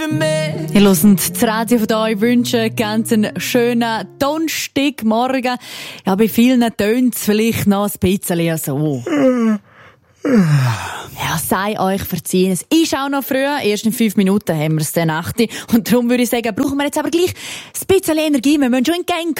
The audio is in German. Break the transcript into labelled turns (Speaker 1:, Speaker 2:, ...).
Speaker 1: Ihr hört das Radio von euch, wünschen ganz einen schönen Donnerstagmorgen. Ja, bei vielen tönt es vielleicht noch ein bisschen so. Ja, sei euch verziehen. Es ist auch noch früh. Erst in 5 Minuten haben wir es dann 8. Und darum würde ich sagen, brauchen wir jetzt aber gleich ein bisschen Energie. Wir müssen schon in die Gang